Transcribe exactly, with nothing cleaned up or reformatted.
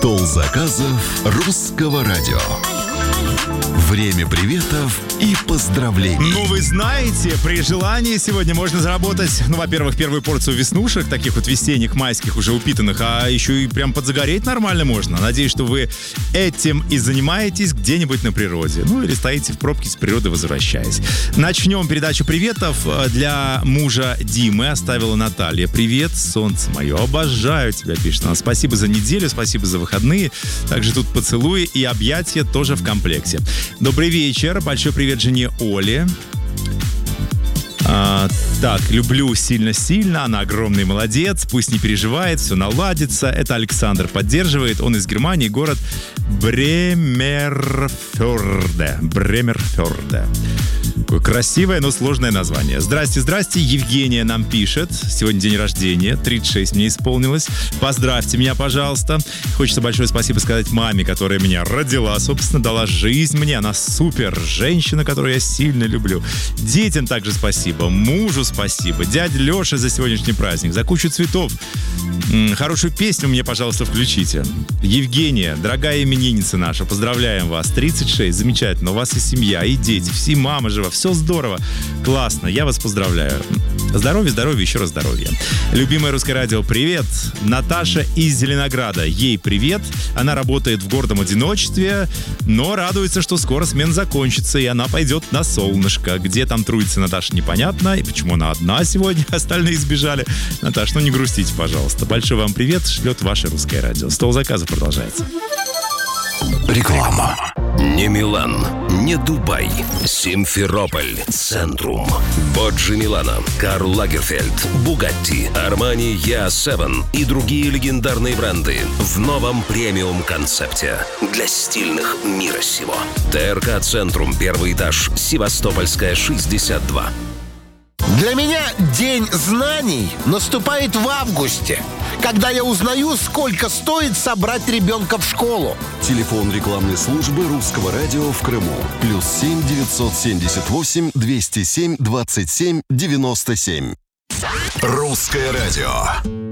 Стол заказов русского радио. Время приветов и поздравлений. Ну, вы знаете, при желании сегодня можно заработать, ну, во-первых, первую порцию веснушек, таких вот весенних, майских, уже упитанных, а еще и прям подзагореть нормально можно. Надеюсь, что вы этим и занимаетесь где-нибудь на природе. Ну, или стоите в пробке с природы, возвращаясь. Начнем передачу приветов. Для мужа Димы оставила Наталья. Привет, солнце мое, обожаю тебя, пишет она. Спасибо за неделю, спасибо за выходные. Также тут поцелуи и объятия тоже в комплекте. Добрый вечер. Большой привет жене Оле. А, так, люблю сильно-сильно. Она огромный молодец. Пусть не переживает, все наладится. Это Александр поддерживает. Он из Германии, город Бремерфёрде. Бремерфёрде. Красивое, но сложное название. Здрасте, здрасте. Евгения нам пишет. Сегодня день рождения. тридцать шесть мне исполнилось. Поздравьте меня, пожалуйста. Хочется большое спасибо сказать маме, которая меня родила, собственно, дала жизнь мне. Она супер женщина, которую я сильно люблю. Детям также спасибо. Мужу спасибо. Дядя Леша за сегодняшний праздник. За кучу цветов. М-м, хорошую песню мне, пожалуйста, включите. Евгения, дорогая именинница наша, поздравляем вас. тридцать шесть. Замечательно. У вас и семья, и дети. Все, мама жива. Все здорово, классно, я вас поздравляю. Здоровья, здоровья, еще раз здоровья. Любимое русское радио, привет. Наташа из Зеленограда, ей привет. Она работает в гордом одиночестве, но радуется, что скоро смена закончится, и она пойдет на солнышко. Где там трудится Наташа, непонятно, и почему она одна сегодня, остальные сбежали. Наташа, ну не грустите, пожалуйста. Большой вам привет, шлет ваше русское радио. Стол заказов продолжается. Реклама. Не Милан, не Дубай, Симферополь, Центрум, Боджи Милано, Карл Лагерфельд, Бугатти, Армани Я семь и другие легендарные бренды в новом премиум-концепте для стильных мира сего. ТРК Центрум, первый этаж, Севастопольская, шестьдесят два. Для меня День знаний наступает в августе, когда я узнаю, сколько стоит собрать ребенка в школу. Телефон рекламной службы русского радио в Крыму. Плюс семь девятьсот семьдесят восемь двести семь двадцать семь девяносто семь. Русское радио.